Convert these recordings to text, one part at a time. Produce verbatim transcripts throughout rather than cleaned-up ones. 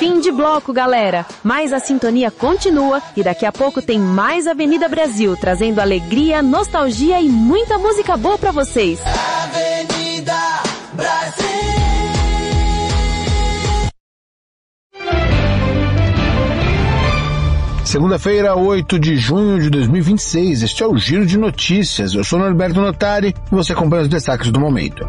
Fim de bloco, galera. Mas a sintonia continua e daqui a pouco tem mais Avenida Brasil, trazendo alegria, nostalgia e muita música boa pra vocês. Avenida Brasil. Segunda-feira, oito de junho de dois mil e vinte e seis, este é o Giro de Notícias. Eu sou Norberto Notari e você acompanha os destaques do momento.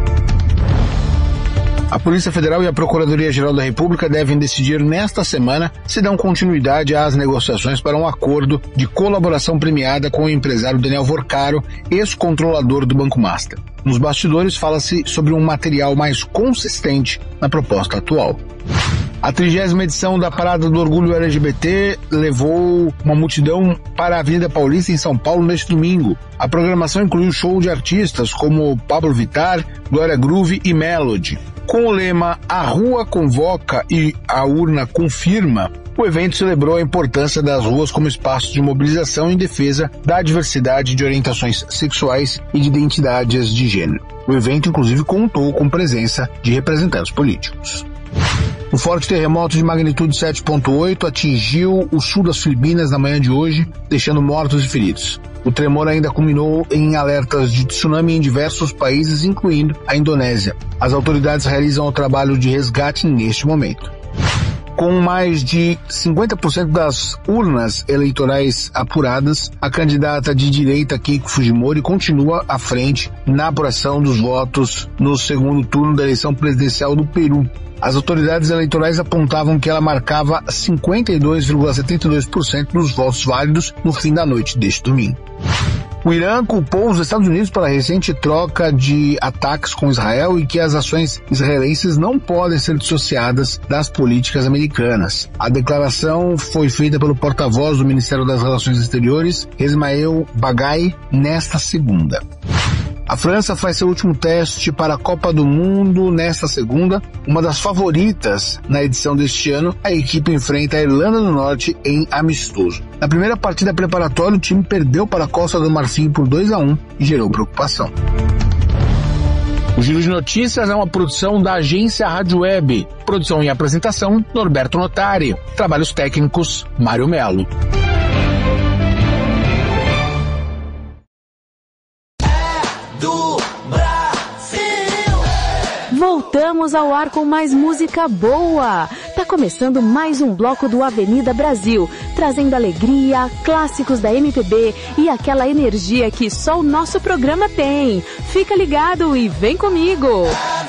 A Polícia Federal e a Procuradoria-Geral da República devem decidir nesta semana se dão continuidade às negociações para um acordo de colaboração premiada com o empresário Daniel Vorcaro, ex-controlador do Banco Master. Nos bastidores fala-se sobre um material mais consistente na proposta atual. A trigésima edição da Parada do Orgulho L G B T levou uma multidão para a Avenida Paulista em São Paulo neste domingo. A programação incluiu show de artistas como Pablo Vittar, Glória Groove e Melody. Com o lema A Rua Convoca e a Urna Confirma, o evento celebrou a importância das ruas como espaço de mobilização em defesa da diversidade de orientações sexuais e de identidades de gênero. O evento, inclusive, contou com presença de representantes políticos. Um forte terremoto de magnitude sete ponto oito atingiu o sul das Filipinas na manhã de hoje, deixando mortos e feridos. O tremor ainda culminou em alertas de tsunami em diversos países, incluindo a Indonésia. As autoridades realizam o trabalho de resgate neste momento. Com mais de cinquenta por cento das urnas eleitorais apuradas, a candidata de direita Keiko Fujimori continua à frente na apuração dos votos no segundo turno da eleição presidencial do Peru. As autoridades eleitorais apontavam que ela marcava cinquenta e dois vírgula setenta e dois por cento dos votos válidos no fim da noite deste domingo. O Irã culpou os Estados Unidos pela recente troca de ataques com Israel e que as ações israelenses não podem ser dissociadas das políticas americanas. A declaração foi feita pelo porta-voz do Ministério das Relações Exteriores, Ismael Bagai, nesta segunda. A França faz seu último teste para a Copa do Mundo nesta segunda. Uma das favoritas na edição deste ano, a equipe enfrenta a Irlanda do Norte em amistoso. Na primeira partida preparatória, o time perdeu para a Costa do Marfim por dois a um e gerou preocupação. O Giro de Notícias é uma produção da agência Rádio Web. Produção e apresentação, Norberto Notari. Trabalhos técnicos, Mário Melo. Voltamos ao ar com mais música boa. Tá começando mais um bloco do Avenida Brasil, trazendo alegria, clássicos da M P B e aquela energia que só o nosso programa tem. Fica ligado e vem comigo.